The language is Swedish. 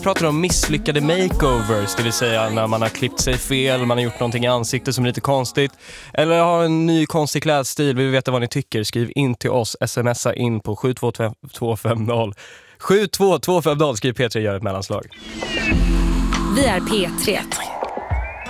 Pratar om misslyckade makeovers, det vill säga när man har klippt sig fel, man har gjort någonting i ansiktet som är lite konstigt, eller har en ny konstig klädstil. Vi vill veta vad ni tycker. Skriv in till oss, smsa in på 72250. 72250, skriv P3, gör ett mellanslag. Vi är P3.